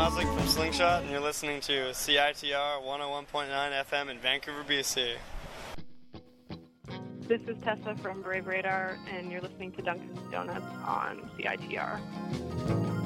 Noslick from Slingshot, and you're listening to CITR 101.9 FM in Vancouver, BC. This is Tessa from Brave Radar, and you're listening to Dunkin' Donuts on CITR.